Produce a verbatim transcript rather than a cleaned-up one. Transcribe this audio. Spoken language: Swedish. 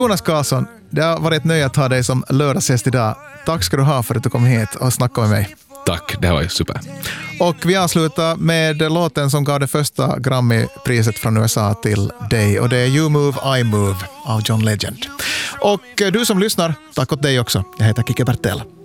Jonas Karlsson, det har varit ett nöje att ha dig som lördagsgäst idag. Tack ska du ha för att du kom hit och snackade med mig. Tack, det var ju super. Och vi avslutar med låten som gav det första Grammy-priset från U S A till dig. Och det är You Move, I Move av John Legend. Och du som lyssnar, tack åt dig också. Jag heter Kike Bertell.